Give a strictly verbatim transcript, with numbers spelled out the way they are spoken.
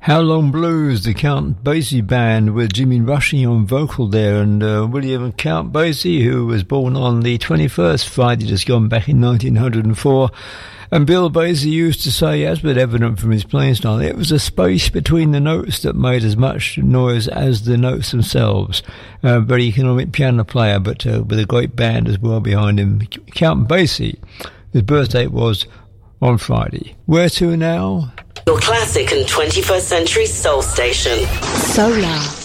How Long Blues, the Count Basie Band with Jimmy Rushing on vocal there, and uh, William Count Basie, who was born on the twenty-first Friday just gone back in nineteen oh four. And Bill Basie used to say, as was evident from his playing style, it was a space between the notes that made as much noise as the notes themselves. A very economic piano player, but uh, with a great band as well behind him. Count Basie, his birthday was on Friday. Where to now? Your classic and twenty-first century soul station. Solar.